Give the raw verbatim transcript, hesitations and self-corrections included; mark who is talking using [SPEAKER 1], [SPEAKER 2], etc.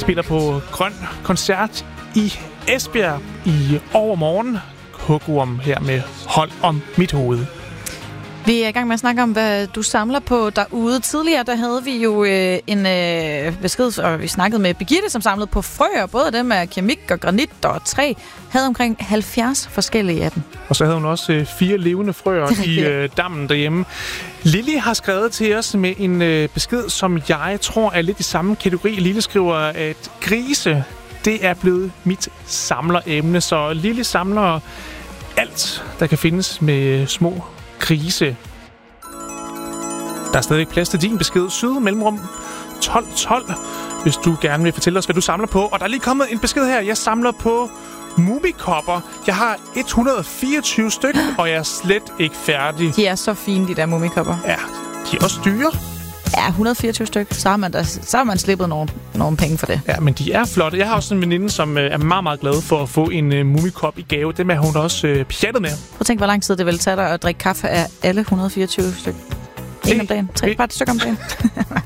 [SPEAKER 1] spiller på Grøn Koncert i Esbjerg i overmorgen. Hugorm her med Hold om mit hoved.
[SPEAKER 2] Vi er i gang med at snakke om, hvad du samler på derude. Tidligere der havde vi jo øh, en øh, besked, og vi snakkede med Birgitte, som samlede på frøer. Både dem af keramik og granit og træ. Havde omkring halvfjerds forskellige af dem.
[SPEAKER 1] Og så havde hun også øh, fire levende frøer i øh, dammen derhjemme. Lille har skrevet til os med en øh, besked, som jeg tror er lidt i samme kategori. Lille skriver, at grise, det er blevet mit samleremne. Så Lille samler alt, der kan findes med små grise. Der er stadig plads til din besked. Syd mellemrum tolv tolv, hvis du gerne vil fortælle os, hvad du samler på. Og der er lige kommet en besked her. Jeg samler på mumikopper. Jeg har et hundrede og fireogtyve stykker, og jeg er slet ikke færdig.
[SPEAKER 2] De er så fine, de der mumikopper.
[SPEAKER 1] Ja, de er også dyre.
[SPEAKER 2] Ja, et hundrede og fireogtyve stykker. Så har man, der, så har man slippet nogle, nogle penge for det.
[SPEAKER 1] Ja, men de er flotte. Jeg har også en veninde, som er meget, meget glad for at få en uh, mumikop i gave. Dem er hun også uh, pjattet med.
[SPEAKER 2] Prøv at tænke, hvor lang tid det vil tage dig at drikke kaffe af alle et hundrede og fireogtyve stykker. En om dagen. Tre, bare et stykke om dagen.